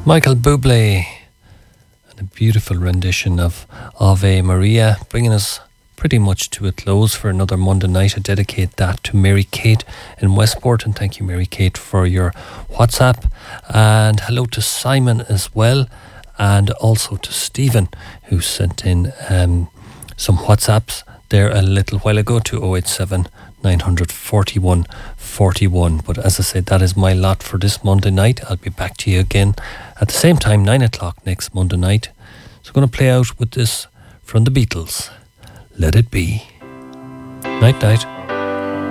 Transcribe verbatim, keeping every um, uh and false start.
Michael Bublé and a beautiful rendition of Ave Maria, bringing us pretty much to a close for another Monday night. I dedicate that to Mary Kate in Westport, and thank you, Mary Kate, for your WhatsApp. And hello to Simon as well, and also to Stephen, who sent in um, some WhatsApps there a little while ago to oh eight seven, nine four one, four one. But as I said, that is my lot for this Monday night. I'll be back to you again at the same time, nine o'clock next Monday night. So I'm going to play out with this from the Beatles. Let It Be. Night, night.